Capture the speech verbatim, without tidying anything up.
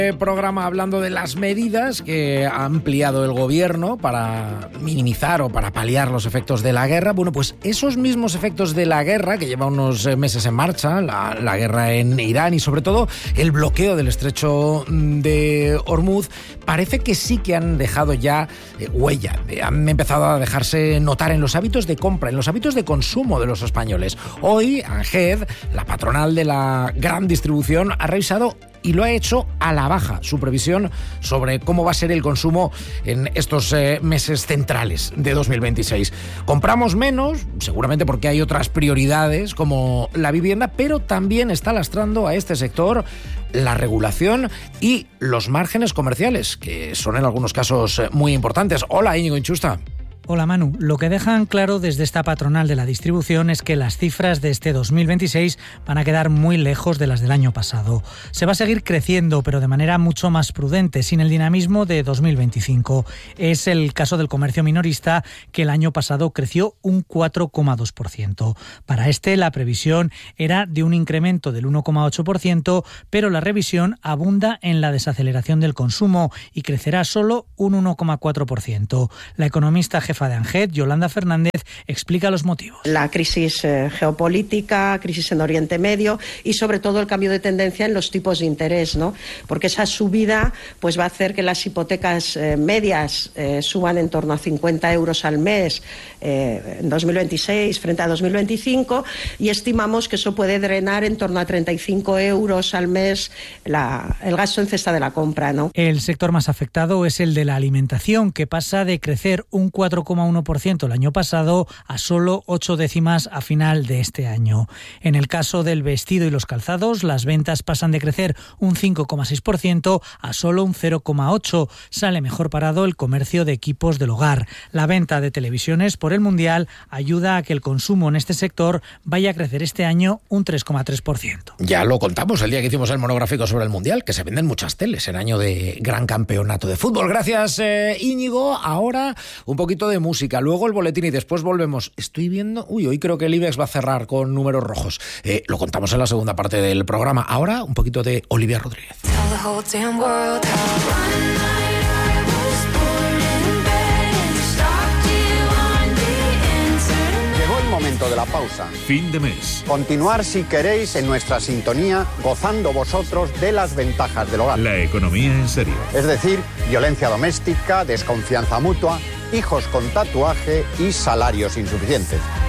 Programa hablando de las medidas que ha ampliado el gobierno para minimizar o para paliar los efectos de la guerra. Bueno, pues esos mismos efectos de la guerra que lleva unos meses en marcha, la, la guerra en Irán y sobre todo el bloqueo del estrecho de Hormuz, parece que sí que han dejado ya eh, huella, eh, han empezado a dejarse notar en los hábitos de compra, en los hábitos de consumo de los españoles. Hoy, ANGED, la patronal de la gran distribución, ha revisado y lo ha hecho a la baja su previsión sobre cómo va a ser el consumo en estos eh, meses centrales de dos mil veintiséis. Compramos menos, seguramente porque hay otras prioridades como la vivienda, pero también está lastrando a este sector la regulación y los márgenes comerciales, que son en algunos casos muy importantes. Hola, Íñigo Inchusta. Hola Manu, lo que dejan claro desde esta patronal de la distribución es que las cifras de este dos mil veintiséis van a quedar muy lejos de las del año pasado. Se va a seguir creciendo, pero de manera mucho más prudente, sin el dinamismo de dos mil veinticinco. Es el caso del comercio minorista, que el año pasado creció un cuatro coma dos por ciento. Para este, la previsión era de un incremento del uno coma ocho por ciento, pero la revisión abunda en la desaceleración del consumo y crecerá solo un uno coma cuatro por ciento. La economista jefa de ANGED, Yolanda Fernández, explica los motivos. La crisis eh, geopolítica, crisis en Oriente Medio y sobre todo el cambio de tendencia en los tipos de interés, ¿no? Porque esa subida pues va a hacer que las hipotecas eh, medias eh, suban en torno a cincuenta euros al mes eh, en dos mil veintiséis frente a dos mil veinticinco, y estimamos que eso puede drenar en torno a treinta y cinco euros al mes la, el gasto en cesta de la compra, ¿no? El sector más afectado es el de la alimentación, que pasa de crecer un cuatro coma uno por ciento el año pasado a solo ocho décimas a final de este año. En el caso del vestido y los calzados, las ventas pasan de crecer un cinco coma seis por ciento a solo un cero coma ocho por ciento. Sale mejor parado el comercio de equipos del hogar. La venta de televisiones por el Mundial ayuda a que el consumo en este sector vaya a crecer este año un tres coma tres por ciento. Ya lo contamos el día que hicimos el monográfico sobre el Mundial, que se venden muchas teles en año de gran campeonato de fútbol. Gracias, eh, Íñigo. Ahora un poquito de música, luego el boletín y después volvemos. Estoy viendo... Uy, hoy creo que el IBEX va a cerrar con números rojos. Eh, lo contamos en la segunda parte del programa. Ahora un poquito de Olivia Rodríguez. Llegó el momento de la pausa. Fin de mes. Continuar, si queréis, en nuestra sintonía, gozando vosotros de las ventajas del hogar. La economía en serio. Es decir, violencia doméstica, desconfianza mutua, hijos con tatuaje y salarios insuficientes.